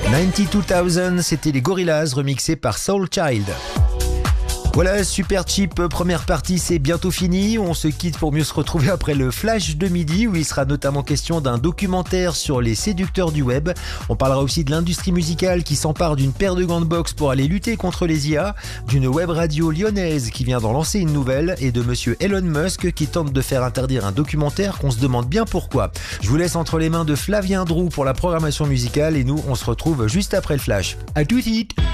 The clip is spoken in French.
92,000, c'était les Gorillaz remixés par Soul Child. Voilà, Super Cheap, première partie, c'est bientôt fini. On se quitte pour mieux se retrouver après le flash de midi où il sera notamment question d'un documentaire sur les séducteurs du web. On parlera aussi de l'industrie musicale qui s'empare d'une paire de gants de boxe pour aller lutter contre les IA, d'une web radio lyonnaise qui vient d'en lancer une nouvelle et de monsieur Elon Musk qui tente de faire interdire un documentaire qu'on se demande bien pourquoi. Je vous laisse entre les mains de Flavien Drou pour la programmation musicale et nous, on se retrouve juste après le flash. À tout de suite.